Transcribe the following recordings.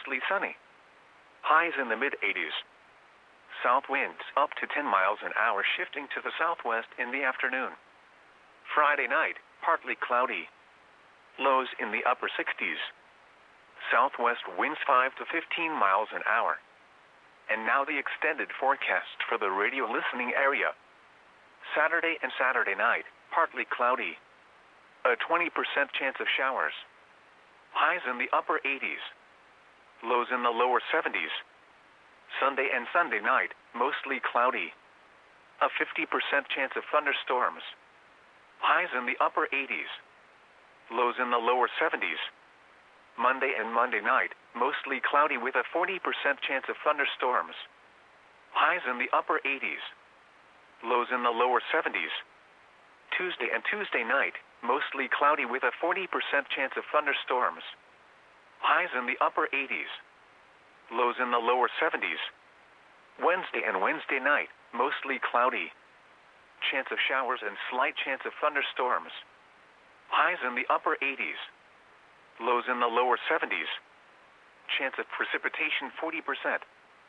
mostly sunny. Highs in the mid-80s. South winds up to 10 miles an hour shifting to the southwest in the afternoon. Friday night, partly cloudy. Lows in the upper 60s. Southwest winds 5 to 15 miles an hour. And now the extended forecast for the radio listening area. Saturday and Saturday night, partly cloudy. A 20% chance of showers. Highs in the upper 80s. Lows in the lower 70s. Sunday and Sunday night, mostly cloudy. A 50% chance of thunderstorms. Highs in the upper 80s. Lows in the lower 70s. Monday and Monday night, mostly cloudy with a 40% chance of thunderstorms. Highs in the upper 80s. Lows in the lower 70s. Tuesday and Tuesday night, mostly cloudy with a 40% chance of thunderstorms. Highs in the upper 80s. Lows in the lower 70s. Wednesday and Wednesday night, mostly cloudy. Chance of showers and slight chance of thunderstorms. Highs in the upper 80s. Lows in the lower 70s. Chance of precipitation 40%.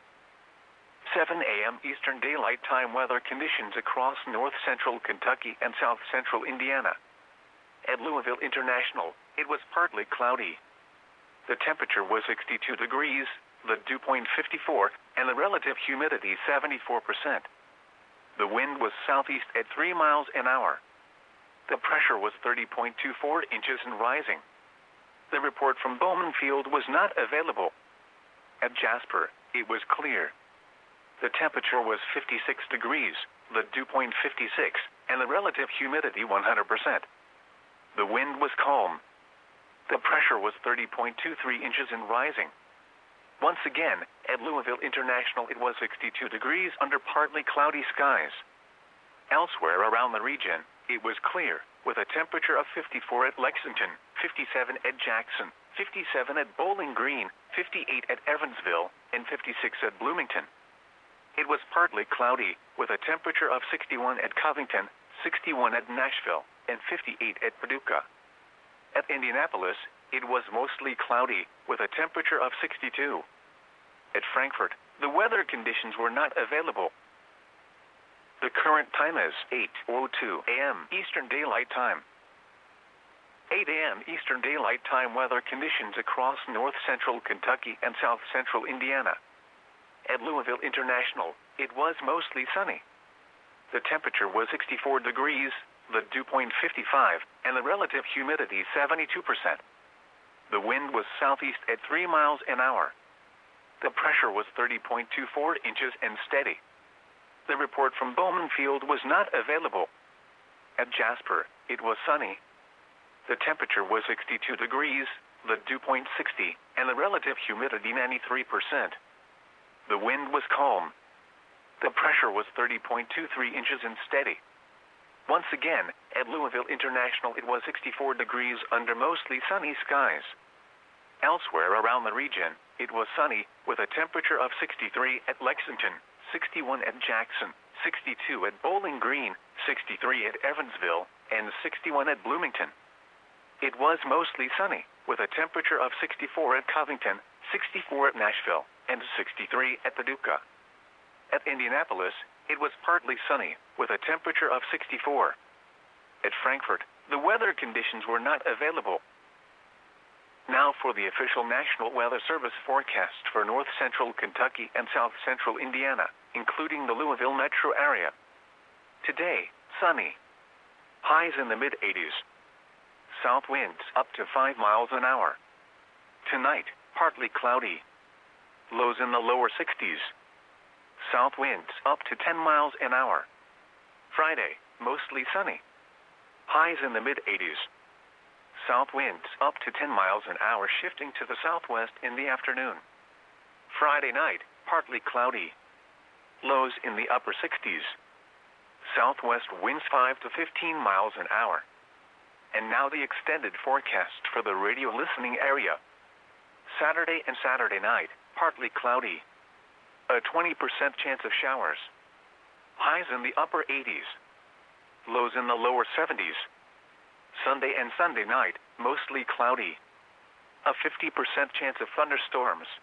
7 a.m. Eastern Daylight Time weather conditions across north central Kentucky and south central Indiana. At Louisville International, it was partly cloudy. The temperature was 62 degrees, the dew point 54, and the relative humidity 74%. The wind was southeast at 3 miles an hour. The pressure was 30.24 inches and rising. The report from Bowman Field was not available. At Jasper, it was clear. The temperature was 56 degrees, the dew point 56, and the relative humidity 100%. The wind was calm. The pressure was 30.23 inches and rising. Once again, at Louisville International it was 62 degrees under partly cloudy skies. Elsewhere around the region, it was clear, with a temperature of 54 at Lexington, 57 at Jackson, 57 at Bowling Green, 58 at Evansville, and 56 at Bloomington. It was partly cloudy, with a temperature of 61 at Covington, 61 at Nashville, and 58 at Paducah. At Indianapolis, it was mostly cloudy, with a temperature of 62. At Frankfort, the weather conditions were not available. The current time is 8:02 a.m. Eastern Daylight Time. 8 a.m. Eastern Daylight Time weather conditions across north central Kentucky and south central Indiana. At Louisville International, it was mostly sunny. The temperature was 64 degrees, the dew point 55, and the relative humidity 72%. The wind was southeast at 3 miles an hour. The pressure was 30.24 inches and steady. The report from Bowman Field was not available. At Jasper, it was sunny. The temperature was 62 degrees, the dew point 60, and the relative humidity 93%. The wind was calm. The pressure was 30.23 inches and steady. Once again, at Louisville International it was 64 degrees under mostly sunny skies. Elsewhere around the region, it was sunny, with a temperature of 63 at Lexington, 61 at Jackson, 62 at Bowling Green, 63 at Evansville, and 61 at Bloomington. It was mostly sunny, with a temperature of 64 at Covington, 64 at Nashville, and 63 at Paducah. At Indianapolis, it was partly sunny, with a temperature of 64. At Frankfort, the weather conditions were not available. Now for the official National Weather Service forecast for north central Kentucky and south central Indiana, including the Louisville metro area. Today, sunny. Highs in the mid-80s. South winds up to 5 miles an hour. Tonight, partly cloudy. Lows in the lower 60s. South winds up to 10 miles an hour. Friday, mostly sunny. Highs in the mid-80s. South winds up to 10 miles an hour shifting to the southwest in the afternoon. Friday night, partly cloudy. Lows in the upper 60s. Southwest winds 5 to 15 miles an hour. And now the extended forecast for the radio listening area. Saturday and Saturday night, partly cloudy. A 20% chance of showers. Highs in the upper 80s. Lows in the lower 70s. Sunday and Sunday night, mostly cloudy. A 50% chance of thunderstorms.